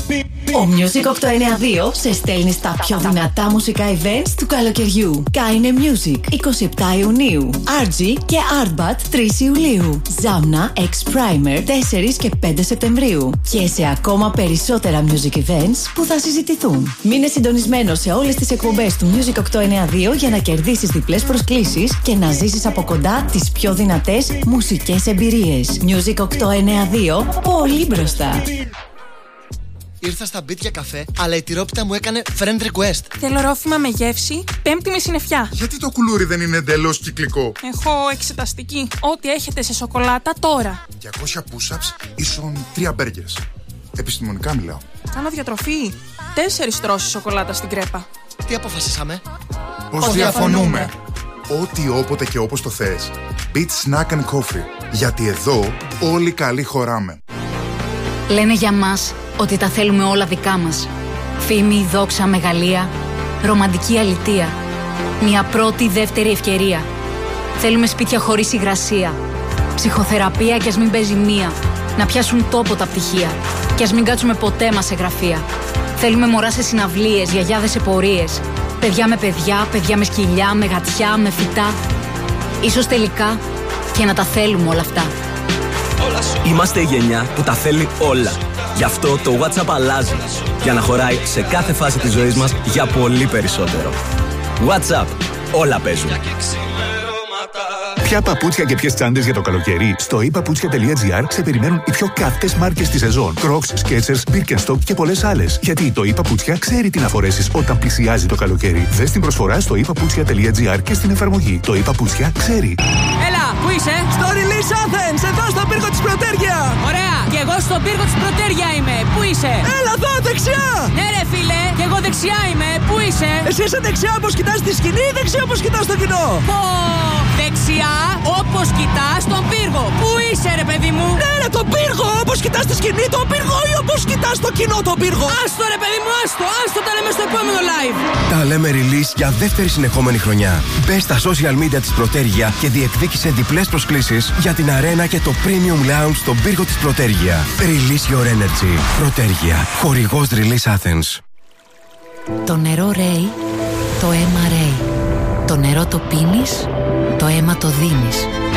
Ο Music 892 σε στέλνει στα πιο δυνατά μουσικά events του καλοκαιριού. Kaine Music 27 Ιουνίου, RG και Artbat 3 Ιουλίου, Zamna X Primer 4 και 5 Σεπτεμβρίου και σε ακόμα περισσότερα music events που θα συζητηθούν. Μείνε συντονισμένος σε όλες τις εκπομπές του Music 892 για να κερδίσεις διπλές προσκλήσεις και να ζήσεις από κοντά τις πιο δυνατές μουσικές εμπειρίες. Music 892, πολύ μπροστά. Ήρθα στα beat για καφέ, αλλά η τυρόπιτα μου έκανε friend request. Θέλω ρόφημα με γεύση, Πέμπτη με συννεφιά. Γιατί το κουλούρι δεν είναι εντελώς κυκλικό? Έχω εξεταστική. Ό,τι έχετε σε σοκολάτα τώρα. 200 push-ups ίσον 3 burgers. Επιστημονικά μιλάω. Κάνω διατροφή. 4 τρώσεις σοκολάτα στην κρέπα. Τι αποφασίσαμε? Πώς διαφωνούμε. Ό,τι όποτε και όπως το θες. Beat Snack and Coffee. Γιατί εδώ όλοι καλοί χωράμε. Λένε για μας ότι τα θέλουμε όλα δικά μας. Φήμη, δόξα, μεγαλεία, ρομαντική αλητεία. Μια πρώτη, δεύτερη ευκαιρία. Θέλουμε σπίτια χωρίς υγρασία. Ψυχοθεραπεία κι ας μην παίζει μία. Να πιάσουν τόπο τα πτυχία. Κι ας μην κάτσουμε ποτέ μας σε γραφεία. Θέλουμε μωρά σε συναυλίες, γιαγιάδες σε πορείες. Παιδιά με παιδιά, παιδιά με σκυλιά, με γατιά, με φυτά. Ίσως τελικά και να τα θέλουμε όλα αυτά. Είμαστε η γενιά που τα θέλει όλα. Γι' αυτό το WhatsApp αλλάζει. Για να χωράει σε κάθε φάση της ζωής μας για πολύ περισσότερο. WhatsApp. Όλα παίζουν. Ποια παπούτσια και ποιες τσάντες για το καλοκαίρι? Στο epaputsια.gr σε περιμένουν οι πιο καυτές μάρκες της σεζόν. Crocs, Skechers, Birkenstock και πολλές άλλες. Γιατί το ePaputsια ξέρει τι να φορέσεις όταν πλησιάζει το καλοκαίρι. Δες την προσφορά στο epaputsya.gr και στην εφαρμογή. Το ePaputsια ξέρει. Έλα, πού είσαι? Στο Release Athens, εδώ στον πύργο της Πρωτέργεια. Ωραία, και εγώ στον πύργο της Πρωτέργεια είμαι. Πού είσαι? Έλα εδώ, δεξιά. Ναι ρε φίλε, και εγώ δεξιά είμαι. Πού είσαι? Εσύ είσαι δεξιά όπως κοιτάς τη σκηνή ή δεξιά όπως κοιτάς το κοινό? Δεξιά, όπως κοιτάς τον πύργο. Πού είσαι ρε παιδί μου? Ναι ρε, τον πύργο, όπως κοιτάς τη σκηνή τον πύργο ή όπως κοιτάς το κοινό τον πύργο? Άστο ρε παιδί μου, άστο, τα λέμε στο επόμενο live. Τα λέμε Release για δεύτερη συνεχόμενη χρονιά. Μπες στα social media της Πρωτέργεια και διεκδίκησε διπλές προσκλήσεις για την αρένα και το Premium Lounge στον πύργο της Πρωτέργεια. Release your energy. Πρωτέργεια, χορηγός Release Athens. Το νερό ρέει, το αίμα ρέει. Το νερό το πίνεις, το αίμα το δίνεις.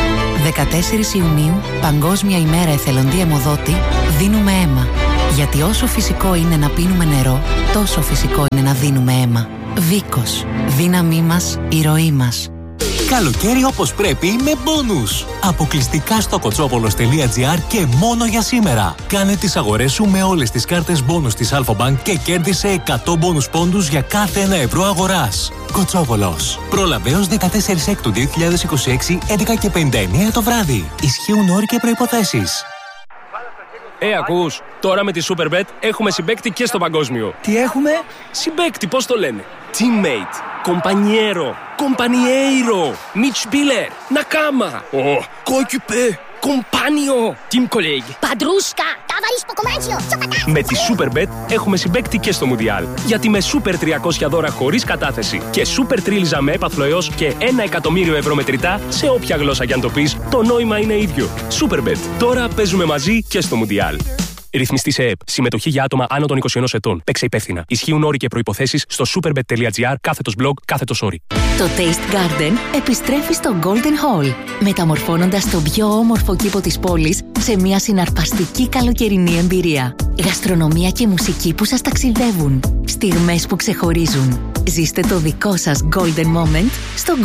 14 Ιουνίου, Παγκόσμια ημέρα εθελοντή αιμοδότη, δίνουμε αίμα. Γιατί όσο φυσικό είναι να πίνουμε νερό, τόσο φυσικό είναι να δίνουμε αίμα. Βίκος. Δύναμή μας, η ροή μας. Καλοκαίρι όπως πρέπει με μπόνους. Αποκλειστικά στο kotsovolos.gr και μόνο για σήμερα. Κάνε τις αγορές σου με όλες τις κάρτες μπόνους της Alphabank και κέρδισε 100 μπόνους πόντους για κάθε 1 ευρώ αγοράς. Κοτσόβολος. Πρόλαβε ως 14 Έκτου 2026, 11 και 59 το βράδυ. Ισχύουν όροι και προϋποθέσεις. Ακούς, τώρα με τη Superbet έχουμε συμπαίκτη και στο παγκόσμιο. Τι έχουμε? Συμπαίκτη, πώς το λένε? Teammate, compañero, compañeiro, Mitspieler, Nakama, coéquipier, compagno, team colleague. Παντρούσκα, ταβαρίς στο κομμάτσιο, τσοκατά. Με τη Superbet έχουμε συμπαίκτη και στο Μουντιάλ. Γιατί με Super 300 δώρα χωρίς κατάθεση και Super τρίλιζα με έπαθλο έως και 1 εκατομμύριο ευρώ μετρητά, σε όποια γλώσσα κι αν το πεις, το νόημα είναι ίδιο. Superbet. Τώρα παίζουμε μαζί και στο Μουντιάλ. Ρυθμιστή σε ΕΠ. Συμμετοχή για άτομα άνω των 21 ετών. Παίξε υπεύθυνα. Ισχύουν όροι και προϋποθέσεις στο superbet.gr/blog/όροι. Το Taste Garden επιστρέφει στο Golden Hall, μεταμορφώνοντας τον πιο όμορφο κήπο της πόλης σε μια συναρπαστική καλοκαιρινή εμπειρία. Γαστρονομία και μουσική που σας ταξιδεύουν. Στιγμές που ξεχωρίζουν. Ζήστε το δικό σας Golden Moment στο